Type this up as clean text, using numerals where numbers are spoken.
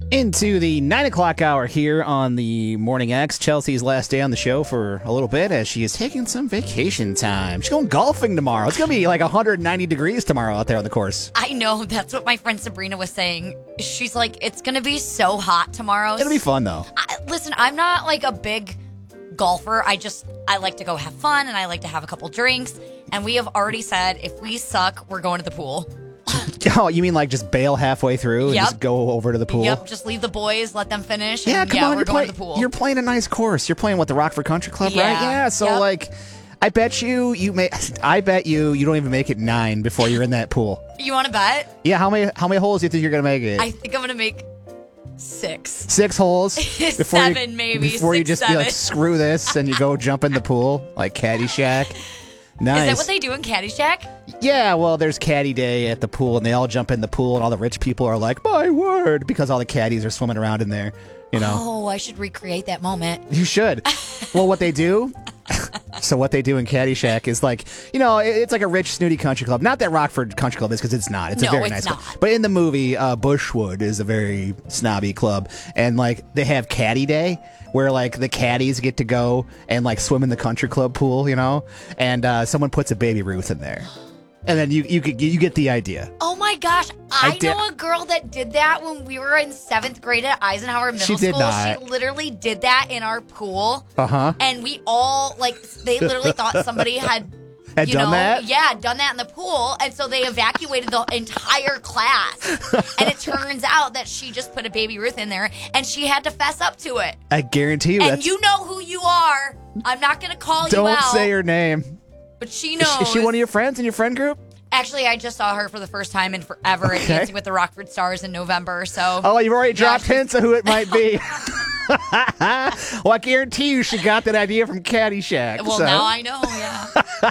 Into the 9 o'clock hour here on the Morning X. Chelsea's last day on the show for a little bit as she is taking some vacation time. She's going golfing tomorrow. It's going to be like 190 degrees tomorrow out there on the course. I know. That's what my friend Sabrina was saying. She's like, it's going to be so hot tomorrow. It'll be fun, though. Listen, I'm not like a big golfer. I like to go have fun and I like to have a couple drinks. And we have already said if we suck, we're going to the pool. Oh, you mean like just bail halfway through and Yep. just go over to the pool? Yep, just leave the boys, let them finish. Yeah, And come on. we're going to the pool. You're playing a nice course. You're playing, what, the Rockford Country Club, Yeah. right? Yeah, so Yep. like, I bet you don't even make it 9 before you're in that pool. You want to bet? Yeah, how many holes do you think you're going to make it? I think I'm going to make 6. 6 holes? Before 7 maybe. Before you 6, just 7. be like, screw this, and you go jump in the pool, like Caddyshack. Nice. Is that what they do in Caddyshack? Yeah, well, there's caddy day at the pool, and they all jump in the pool, and all the rich people are like, my word, because all the caddies are swimming around in there, you know. Oh, I should recreate that moment. You should. Well, what they do... So what they do in Caddyshack is like, you know, it's like a rich, snooty country club. Not that Rockford Country Club is, because it's not. It's a very nice club. But in the movie, Bushwood is a very snobby club. And, like, they have Caddy Day, where, like, the caddies get to go and, like, swim in the country club pool, you know? And someone puts a Baby Ruth in there. And then you get the idea. Oh my gosh, I did- know a girl that did that when we were in 7th grade at Eisenhower Middle She did School. not. She literally did that in our pool. Uh-huh. And we all, like, they literally thought somebody had... Had done that? Yeah, done that in the pool. And so they evacuated the entire class. And it turns out that she just put a Baby Ruth in there, and she had to fess up to it. I guarantee you And that's... you know who you are. I'm not going to call you Don't out. say her name. But she knows. Is she one of your friends in your friend group? Actually, I just saw her for the first time in forever at Dancing with the Rockford Stars in November. So, Oh, you've already dropped she's- hints of who it might be. Well, I guarantee you she got that idea from Caddyshack. well, so. now I know, yeah.